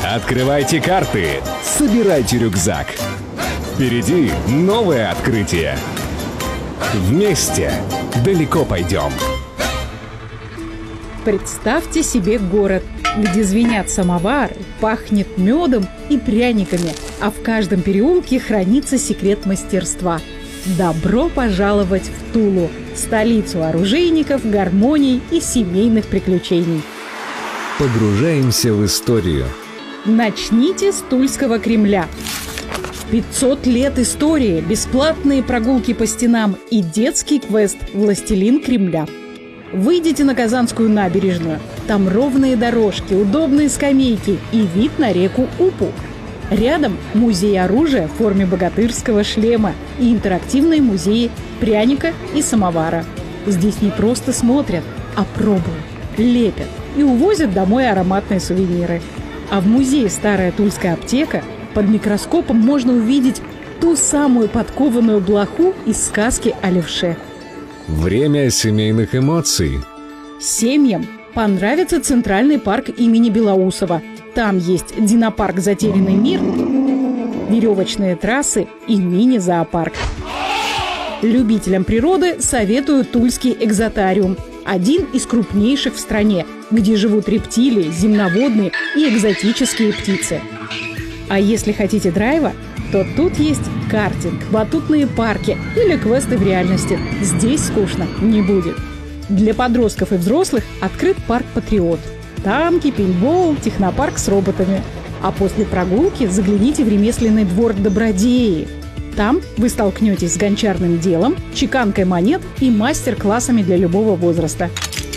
Открывайте карты, собирайте рюкзак. Впереди новое открытие. Вместе далеко пойдем. Представьте себе город, где звенят самовары, пахнет медом и пряниками, а в каждом переулке хранится секрет мастерства. Добро пожаловать в Тулу, столицу оружейников, гармоний и семейных приключений. Погружаемся в историю. Начните с Тульского Кремля. 500 лет истории, бесплатные прогулки по стенам и детский квест «Властелин Кремля». Выйдите на Казанскую набережную. Там ровные дорожки, удобные скамейки и вид на реку Упу. Рядом музей оружия в форме богатырского шлема и интерактивные музеи пряника и самовара. Здесь не просто смотрят, а пробуют, лепят и увозят домой ароматные сувениры. А в музее «Старая Тульская аптека» под микроскопом можно увидеть ту самую подкованную блоху из сказки о левше. Время семейных эмоций. Семьям понравится Центральный парк имени Белоусова. Там есть динопарк «Затерянный мир», веревочные трассы и мини-зоопарк. Любителям природы советую Тульский экзотариум. Один из крупнейших в стране, где живут рептилии, земноводные и экзотические птицы. А если хотите драйва, то тут есть картинг, батутные парки или квесты в реальности. Здесь скучно не будет. Для подростков и взрослых открыт парк «Патриот». Танки, пейнтбол, технопарк с роботами. А после прогулки загляните в ремесленный двор «Добродеи». Там вы столкнетесь с гончарным делом, чеканкой монет и мастер-классами для любого возраста.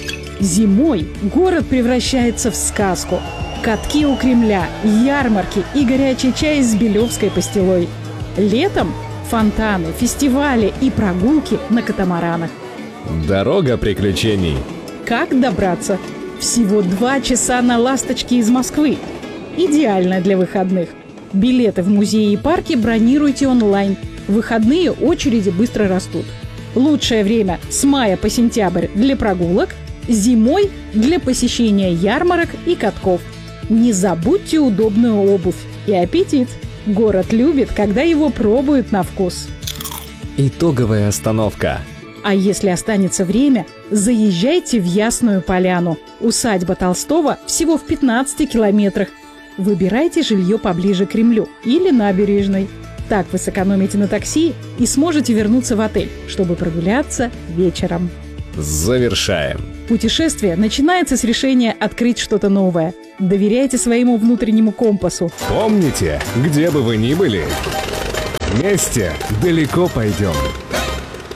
Зимой город превращается в сказку. Катки у Кремля, ярмарки и горячий чай с белевской пастилой. Летом фонтаны, фестивали и прогулки на катамаранах. Дорога приключений. Как добраться? Всего 2 часа на «Ласточке» из Москвы. Идеально для выходных. Билеты в музеи и парки бронируйте онлайн. В выходные очереди быстро растут. Лучшее время с мая по сентябрь для прогулок, зимой для посещения ярмарок и катков. Не забудьте удобную обувь и аппетит. Город любит, когда его пробуют на вкус. Итоговая остановка. А если останется время, заезжайте в Ясную Поляну. Усадьба Толстого всего в 15 километрах. Выбирайте жилье поближе к Кремлю или набережной. Так вы сэкономите на такси и сможете вернуться в отель, чтобы прогуляться вечером. Завершаем. Путешествие начинается с решения открыть что-то новое. Доверяйте своему внутреннему компасу. Помните, где бы вы ни были, вместе далеко пойдем.